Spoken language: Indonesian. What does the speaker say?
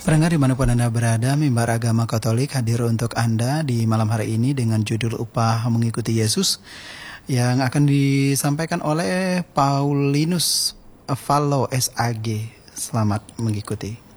Pendengar dimanapun Anda berada, mimbar agama Katolik hadir untuk Anda di malam hari ini dengan judul Upah Mengikuti Yesus yang akan disampaikan oleh Paulinus Fallo SAG. Selamat mengikuti.